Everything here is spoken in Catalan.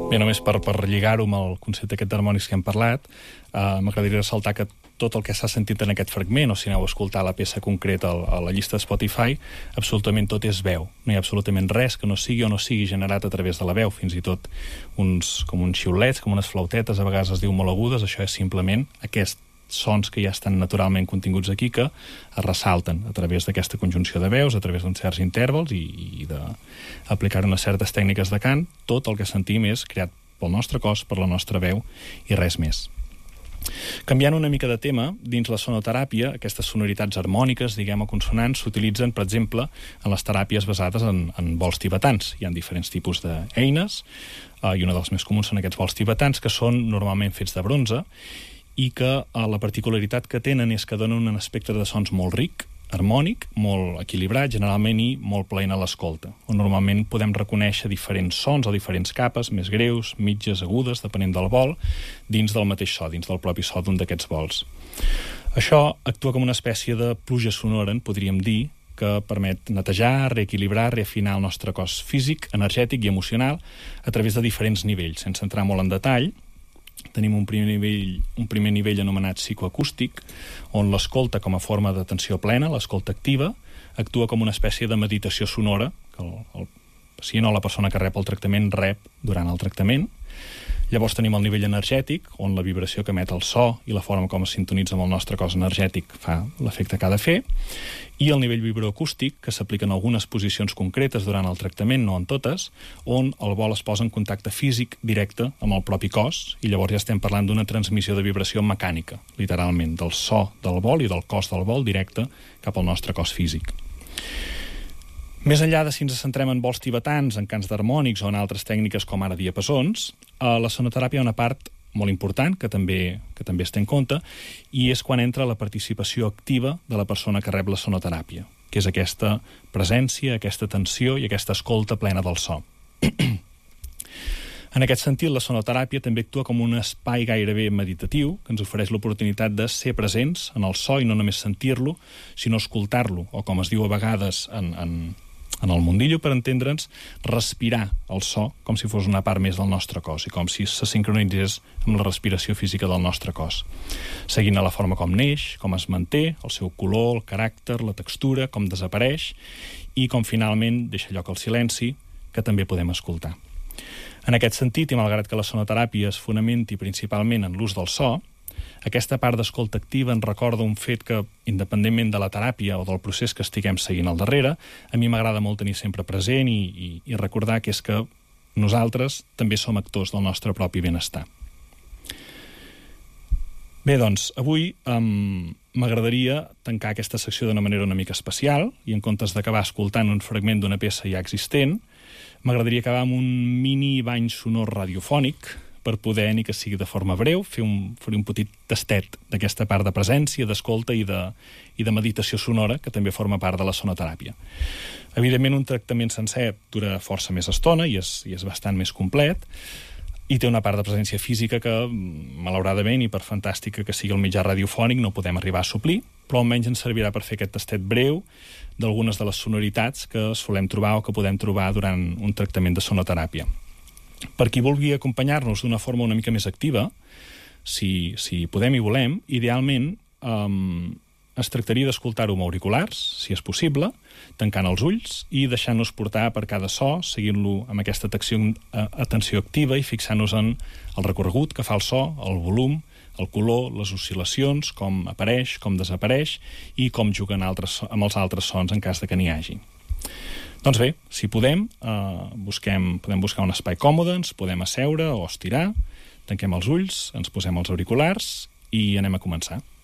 Bé, només per lligar-ho amb el concepte aquest d'harmònics que hem parlat, m'agradaria ressaltar que tot el que s'ha sentit en aquest fragment, o si aneu a escoltar la peça concreta a la llista de Spotify, absolutament tot és veu. No hi ha absolutament res que no sigui o no sigui generat a través de la veu, fins i tot com uns xiulets, com unes flautetes, a vegades es diu molt agudes, això és simplement aquests sons que ja estan naturalment continguts aquí que es ressalten a través d'aquesta conjunció de veus, a través d'uns certs intervals i d'aplicar unes certes tècniques de cant. Tot el que sentim és creat pel nostre cos, per la nostra veu i res més. Canviant una mica de tema, dins la sonoteràpia, aquestes sonoritats harmòniques, diguem, o consonants, s'utilitzen, per exemple, en les teràpies basades en bols tibetans. Hi ha diferents tipus d'eines, i una dels més comuns són aquests bols tibetans, que són normalment fets de bronze, i que la particularitat que tenen és que donen un espectre de sons molt ric, harmònic, molt equilibrat, generalment, i molt plaent a l'escolta, on normalment podem reconèixer diferents sons o diferents capes, més greus, mitges, agudes, depenent del bol, dins del mateix so, dins del propi so d'un d'aquests bols. Això actua com una espècie de pluja sonora, en podríem dir, que permet netejar, reequilibrar, reafinar el nostre cos físic, energètic i emocional a través de diferents nivells. Sense entrar molt en detall, tenim un primer nivell anomenat psicoacústic, on l'escolta com a forma d'atenció plena, l'escolta activa, actua com una espècie de meditació sonora que el pacient o la persona que rep el tractament rep durant el tractament. Llavors tenim el nivell energètic, on la vibració que emet el so i la forma com es sintonitza amb el nostre cos energètic fa l'efecte que ha de fer, i el nivell vibroacústic, que s'aplica en algunes posicions concretes durant el tractament, no en totes, on el bol es posa en contacte físic directe amb el propi cos, i llavors ja estem parlant d'una transmissió de vibració mecànica, literalment, del so del bol i del cos del bol directe cap al nostre cos físic. Més enllà de si ens centrem en bols tibetans, en cants d'harmònics o en altres tècniques com ara diapasons, a la sonoteràpia hi ha una part molt important que també es té en compte, i és quan entra la participació activa de la persona que rep la sonoteràpia, que és aquesta presència, aquesta atenció i aquesta escolta plena del so. En aquest sentit, la sonoteràpia també actua com un espai gairebé meditatiu que ens ofereix l'oportunitat de ser presents en el so i no només sentir-lo, sinó escoltar-lo, o com es diu a vegades en el mundillo, per entendre'ns, respirar el so com si fos una part més del nostre cos i com si se sincronitzés amb la respiració física del nostre cos, seguint la forma com neix, com es manté, el seu color, el caràcter, la textura, com desapareix i com finalment deixa lloc al silenci, que també podem escoltar. En aquest sentit, i malgrat que la sonoteràpia es fonamenti principalment en l'ús del so, aquesta part d'escolta activa ens recorda un fet que, independentment de la teràpia o del procés que estiguem seguint al darrere, a mi m'agrada molt tenir sempre present i recordar que és que nosaltres també som actors del nostre propi benestar. Bé, doncs, avui m'agradaria tancar aquesta secció d'una manera una mica especial i en comptes d'acabar escoltant un fragment d'una peça ja existent, m'agradaria acabar amb un mini bany sonor radiofònic per poder, ni que sigui de forma breu, fer un petit tastet d'aquesta part de presència, d'escolta i de meditació sonora, que també forma part de la sonoteràpia. Evidentment, un tractament sencer dura força més estona i és bastant més complet, i té una part de presència física que, malauradament, i per fantàstica que sigui el mitjà radiofònic, no podem arribar a suplir, però almenys ens servirà per fer aquest tastet breu d'algunes de les sonoritats que solem trobar o que podem trobar durant un tractament de sonoteràpia. Per qui vulgui acompanyar-nos d'una forma una mica més activa, si podem i volem, idealment es tractaria d'escoltar-ho amb auriculars, si és possible, tancant els ulls i deixant-nos portar per cada so, seguint-lo amb aquesta atenció activa i fixant-nos en el recorregut que fa el so, el volum, el color, les oscil·lacions, com apareix, com desapareix i com juguen amb els altres sons en cas de que n'hi hagi. Doncs bé, si podem buscar un espai còmode, ens podem asseure o estirar, tanquem els ulls, ens posem els auriculars i anem a començar.